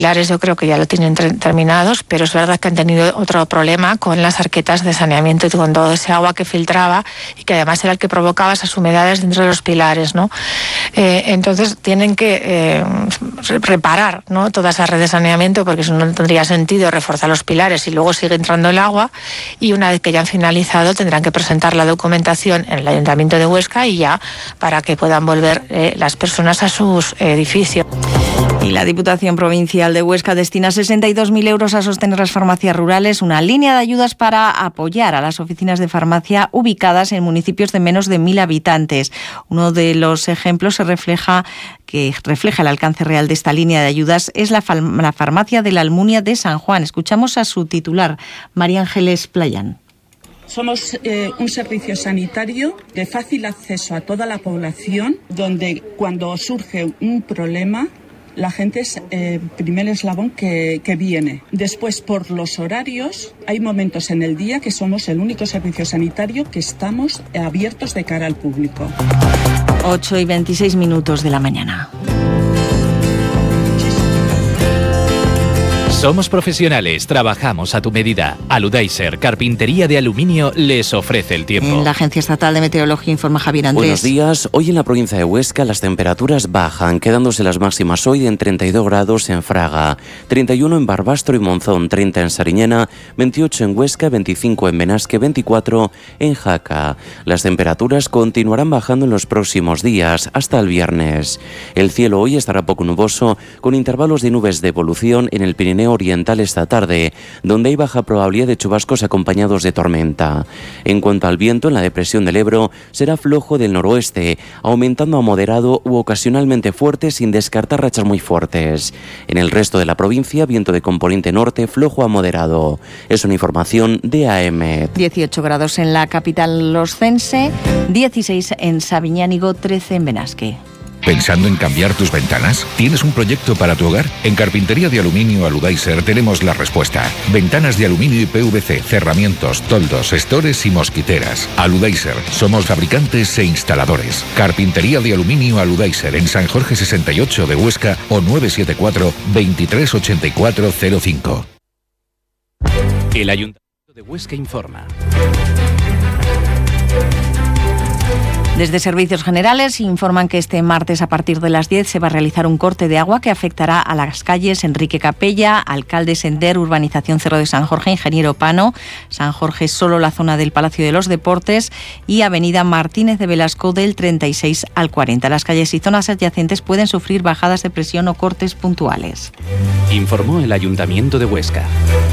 pilares yo creo que ya lo tienen terminados, pero es verdad que han tenido otro problema con las arquetas de saneamiento y con todo ese agua que filtraba y que además era el que provocaba esas humedades dentro de los pilares, ¿no? Entonces tienen que reparar, ¿no?, toda esa red de saneamiento, porque eso no tendría sentido reforzar los pilares y luego sigue entrando el agua, y una vez que ya han finalizado tendrán que presentar la documentación en el Ayuntamiento de Huesca y ya para que puedan volver las personas a sus edificios. Y la Diputación Provincial de Huesca destina 62.000 euros a sostener las farmacias rurales, una línea de ayudas para apoyar a las oficinas de farmacia ubicadas en municipios de menos de 1.000 habitantes. Uno de los ejemplos que refleja el alcance real de esta línea de ayudas es la farmacia de la Almunia de San Juan. Escuchamos a su titular, María Ángeles Playán. Somos un servicio sanitario de fácil acceso a toda la población, donde cuando surge un problema, la gente es el primer eslabón que viene. Después, por los horarios, hay momentos en el día que somos el único servicio sanitario que estamos abiertos de cara al público. 8:26 de la mañana. Somos profesionales, trabajamos a tu medida. Aludaiser, carpintería de aluminio, les ofrece el tiempo. En la Agencia Estatal de Meteorología informa Javier Andrés. Buenos días. Hoy en la provincia de Huesca las temperaturas bajan, quedándose las máximas hoy en 32 grados en Fraga, 31 en Barbastro y Monzón, 30 en Sariñena, 28 en Huesca, 25 en Benasque, 24 en Jaca. Las temperaturas continuarán bajando en los próximos días, hasta el viernes. El cielo hoy estará poco nuboso, con intervalos de nubes de evolución en el Pirineo Oriental esta tarde, donde hay baja probabilidad de chubascos acompañados de tormenta. En cuanto al viento, en la depresión del Ebro será flojo del noroeste, aumentando a moderado u ocasionalmente fuerte, sin descartar rachas muy fuertes. En el resto de la provincia, viento de componente norte, flojo a moderado. Es una información de AEMET. 18 grados en la capital oscense, 16 en Sabiñánigo, 13 en Benasque. ¿Pensando en cambiar tus ventanas? ¿Tienes un proyecto para tu hogar? En Carpintería de Aluminio Aludaiser tenemos la respuesta. Ventanas de aluminio y PVC, cerramientos, toldos, estores y mosquiteras. Aludaiser, somos fabricantes e instaladores. Carpintería de Aluminio Aludaiser en San Jorge 68 de Huesca o 974 238405. El Ayuntamiento de Huesca informa. Desde Servicios Generales informan que este martes a partir de las 10 se va a realizar un corte de agua que afectará a las calles Enrique Capella, Alcalde Sender, Urbanización Cerro de San Jorge, Ingeniero Pano, San Jorge solo la zona del Palacio de los Deportes y Avenida Martínez de Velasco del 36 al 40. Las calles y zonas adyacentes pueden sufrir bajadas de presión o cortes puntuales. Informó el Ayuntamiento de Huesca.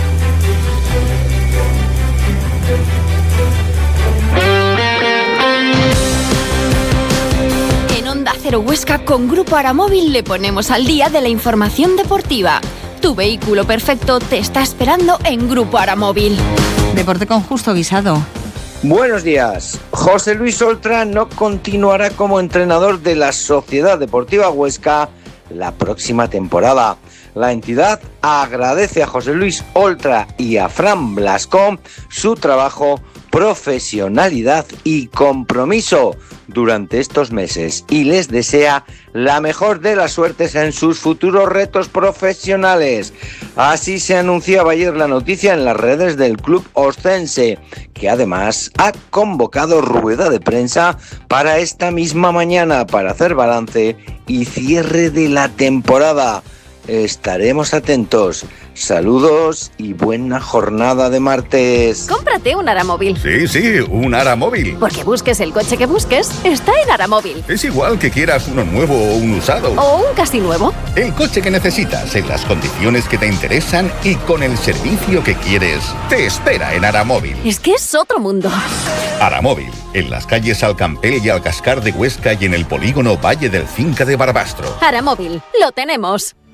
Cero Huesca con Grupo Aramóvil le ponemos al día de la información deportiva. Tu vehículo perfecto te está esperando en Grupo Aramóvil. Deporte con Justo Guisado. Buenos días. José Luis Oltra no continuará como entrenador de la Sociedad Deportiva Huesca la próxima temporada. La entidad agradece a José Luis Oltra y a Fran Blasco su trabajo, profesionalidad y compromiso durante estos meses y les desea la mejor de las suertes en sus futuros retos profesionales. Así se anunciaba ayer la noticia en las redes del club oscense, que además ha convocado rueda de prensa para esta misma mañana para hacer balance y cierre de la temporada. Estaremos atentos. Saludos y buena jornada de martes. Cómprate un Aramóvil. Sí, un Aramóvil. Porque busques el coche que busques, está en Aramóvil. Es igual que quieras uno nuevo o un usado. O un casi nuevo. El coche que necesitas, en las condiciones que te interesan y con el servicio que quieres, te espera en Aramóvil. Es que es otro mundo. Aramóvil, en las calles Alcampel y Alcascar de Huesca y en el polígono Valle del Cinca de Barbastro. Aramóvil, lo tenemos.